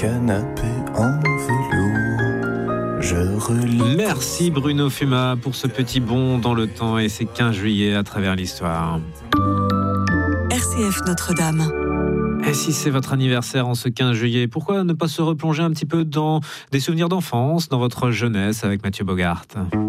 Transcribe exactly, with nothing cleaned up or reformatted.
canapé en velours. Je relis. Merci Bruno Fuma pour ce petit bond dans le temps et ces quinze juillet à travers l'histoire. R C F Notre-Dame. Et si c'est votre anniversaire en ce quinze juillet, pourquoi ne pas se replonger un petit peu dans des souvenirs d'enfance, dans votre jeunesse avec Mathieu Bogart ?